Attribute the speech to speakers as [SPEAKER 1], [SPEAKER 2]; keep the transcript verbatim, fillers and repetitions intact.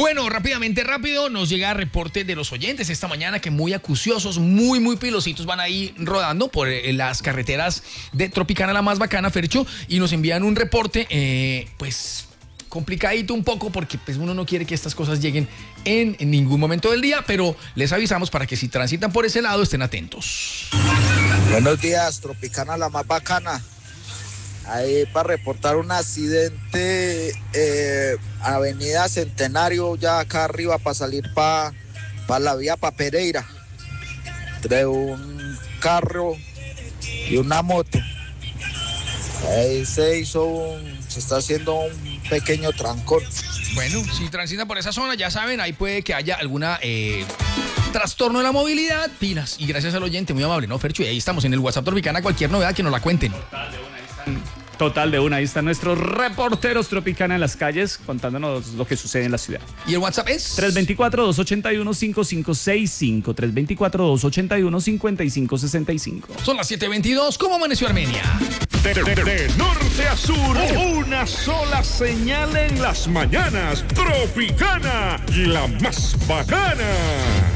[SPEAKER 1] Bueno, rápidamente, rápido, nos llega reporte de los oyentes esta mañana que muy acuciosos, muy, muy pilositos van ahí rodando por eh, las carreteras de Tropicana, la más bacana, Fercho, y nos envían un reporte, eh, pues... complicadito un poco porque pues uno no quiere que estas cosas lleguen en, en ningún momento del día, pero les avisamos para que si transitan por ese lado estén atentos.
[SPEAKER 2] Buenos días, Tropicana, la más bacana. Ahí para reportar un accidente, eh, Avenida Centenario, ya acá arriba para salir para pa la vía para Pereira, entre un carro y una moto. Ahí se hizo un, se está haciendo un pequeño trancón.
[SPEAKER 1] Bueno, si transitan por esa zona, ya saben, ahí puede que haya alguna eh, trastorno de la movilidad, pilas. Y gracias al oyente, muy amable, ¿no, Fercho? Y ahí estamos en el WhatsApp Tropicana, cualquier novedad que nos la cuenten.
[SPEAKER 3] Total de una, ahí están nuestros reporteros Tropicana en las calles contándonos lo que sucede en la ciudad.
[SPEAKER 1] ¿Y el WhatsApp es?
[SPEAKER 3] tres dos cuatro, dos ocho uno, cinco cinco seis cinco, tres dos cuatro, dos ocho uno, cinco cinco seis cinco.
[SPEAKER 1] Son las siete veintidós, ¿cómo amaneció Armenia?
[SPEAKER 4] De, de, de norte a sur, una sola señal en las mañanas. Tropicana, la más bacana.